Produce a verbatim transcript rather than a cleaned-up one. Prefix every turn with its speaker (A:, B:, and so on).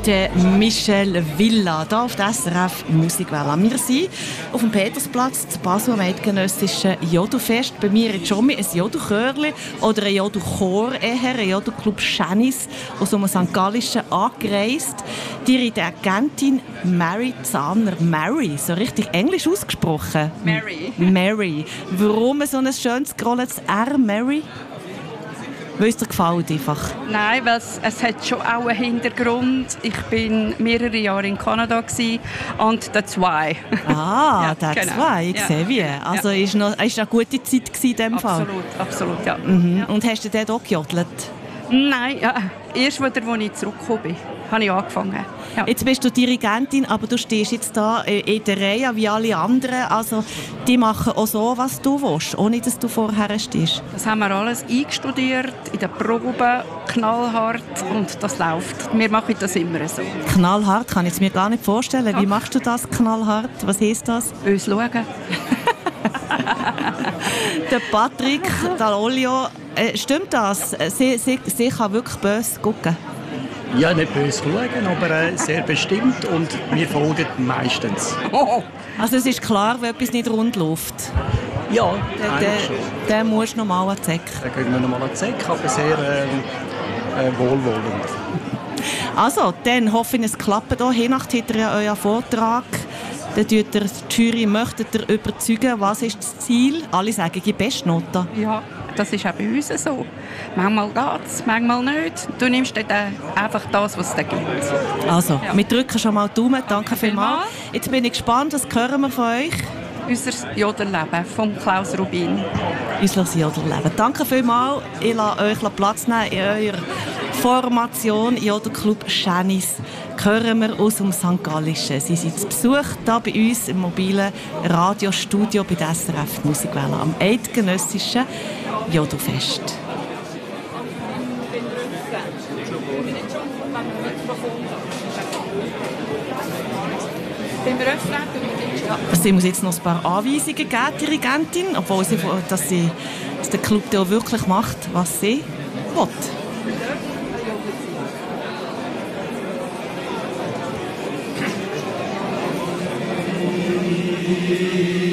A: der Michel Villa, hier auf der S R F Musikwelle. Wir sind auf dem Petersplatz zu Basel am eidgenössischen Jodelfest. Bei mir ist schon ein Jodelchörli oder ein Jodelchor eher, ein Jodelclub Schänis aus einem Sankt Gallischen angereist. Die Dirigentin Mary Zahner. Mary, so richtig englisch ausgesprochen.
B: Mary.
A: Mary. Warum so ein schönes gerolltes R, Mary? Weil es dir gefällt einfach?
B: Nein, weil es, es hat schon auch einen Hintergrund. Ich war mehrere Jahre in Kanada und that's why.
A: Ah,
B: ja,
A: that's
B: genau.
A: why, ich
B: ja.
A: sehe wie. Also es ja. war noch, noch eine gute Zeit in diesem Fall?
B: Absolut, absolut, ja.
A: Mhm.
B: ja.
A: Und hast du dort auch gejodelt?
B: Nein, ja. Erst wieder, als ich zurückgekommen bin, habe ich angefangen. Ja.
A: Jetzt bist du Dirigentin, aber du stehst jetzt da in der Reihe wie alle anderen. Also die machen auch so, was du willst, ohne dass du vorher stehst.
B: Das haben wir alles eingestudiert, in der Probe, knallhart und das läuft. Wir machen das immer so.
A: Knallhart kann ich es mir gar nicht vorstellen. Wie machst du das knallhart? Was heisst das?
B: Uns schauen.
A: Der Patrick Dall'Olio, äh, stimmt das? Sie, sie, sie kann wirklich böse gucken.
C: Ja, nicht böse schauen, aber äh, sehr bestimmt und wir folgen meistens.
B: Oh.
A: Also es ist klar, wenn etwas nicht rund läuft.
C: Ja,
A: Der, der, der muss noch mal an die Säcke.
C: Dann gehen wir noch mal an die Säcke, aber sehr äh, äh, wohlwollend.
A: Also, dann hoffe ich, es klappt hier. Hinnacht hat ihr ja euren Vortrag. Dann tut ihr die Jury, möchtet ihr überzeugen, was ist das Ziel? Alle sagen, gib Bestnoten.
B: Ja, das ist auch bei uns so. Manchmal geht es, manchmal nicht. Du nimmst dann einfach das, was es dann gibt.
A: Also,
B: ja.
A: wir drücken schon mal die Daumen. Danke, Danke vielmals.
B: vielmals.
A: Jetzt bin ich gespannt, was hören wir von euch?
B: Unser Jodelleben von Klaus Rubin.
A: Unser Jodelleben. Danke vielmals. Ich lasse euch Platz nehmen in eurer Formation Jodelclub Schänis. Hören wir aus dem Sankt Gallischen. Sie sind zu Besuch hier bei uns im mobilen Radiostudio bei der S R F Musikwelle am eidgenössischen Jodelfest. Es muss jetzt noch ein paar Anweisungen geben, die Dirigentin, obwohl sie, dass, sie, dass der Club auch wirklich macht, was sie will.
D: Thank you.